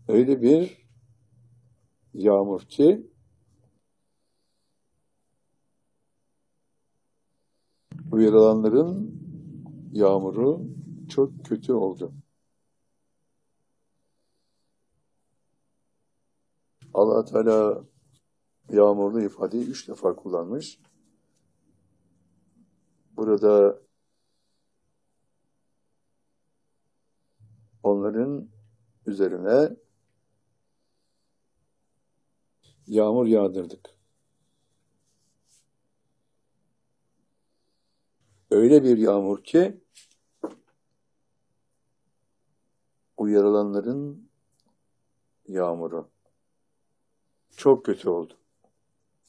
Öyle bir yağmur ki uyarılanların yağmuru çok kötü oldu. Allah Teala yağmurlu ifadeyi 3 defa kullanmış. Burada onların üzerine yağmur yağdırdık. Öyle bir yağmur ki uyarılanların yağmuru çok kötü oldu.